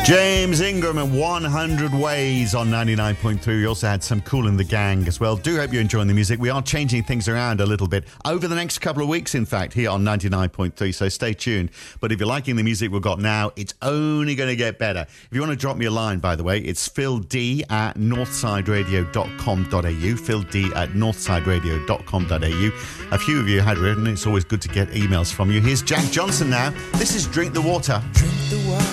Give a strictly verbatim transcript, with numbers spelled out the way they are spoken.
James Ingram and one hundred Ways on ninety-nine point three. We also had some Kool and the Gang as well. Do hope you're enjoying the music. We are changing things around a little bit over the next couple of weeks, in fact, here on ninety-nine point three, so stay tuned. But if you're liking the music we've got now, it's only going to get better. If you want to drop me a line, by the way, it's phil d at northsideradio dot com dot a u, phil d at northsideradio dot com dot a u. A few of you had written. It's always good to get emails from you. Here's Jack Johnson now. This is Drink the Water. Drink the water.